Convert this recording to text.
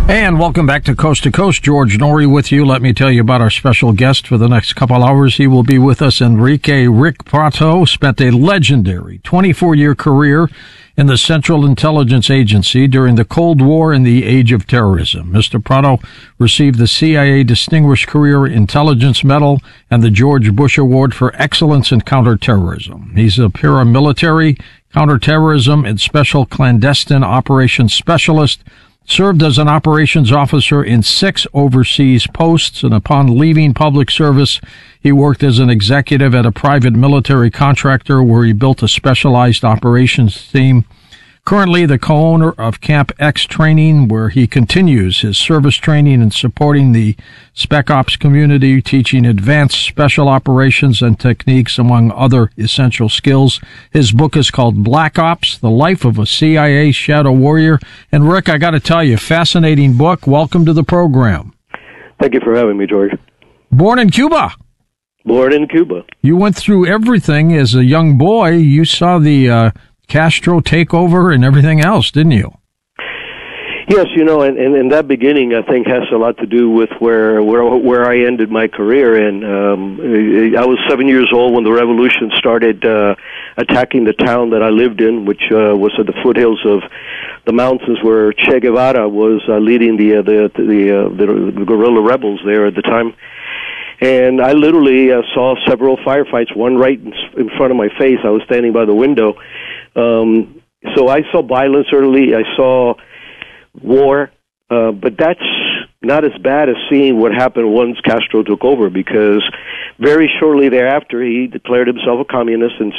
And welcome back to Coast. George Noory with you. Let me tell you about our special guest for the next couple hours. He will be with us. Enrique Rick Prato spent a legendary 24-year career in the Central Intelligence Agency during the Cold War and the Age of Terrorism. Mr. Prato received the CIA Distinguished Career Intelligence Medal and the George Bush Award for Excellence in Counterterrorism. He's a paramilitary, counterterrorism, and special clandestine operations specialist. Served as an operations officer in 6 overseas posts, and upon leaving public service, he worked as an executive at a private military contractor where he built a specialized operations team. Currently the co-owner of Camp X Training, where he continues his service training and supporting the Spec Ops community, teaching advanced special operations and techniques, among other essential skills. His book is called Black Ops, The Life of a CIA Shadow Warrior. And Rick, I got to tell you, fascinating book. Welcome to the program. Thank you for having me, George. Born in Cuba. Born in Cuba. You went through everything as a young boy. You saw the Castro takeover and everything else, didn't you? Yes, and that beginning, I think, has a lot to do with where I ended my career. And I was 7 years old when the revolution started attacking the town that I lived in, which was at the foothills of the mountains where Che Guevara was leading the guerrilla rebels there at the time. And I literally saw several firefights, one right in front of my face. I was standing by the window. So I saw violence early. I saw war, but that's not as bad as seeing what happened once Castro took over, because very shortly thereafter he declared himself a communist and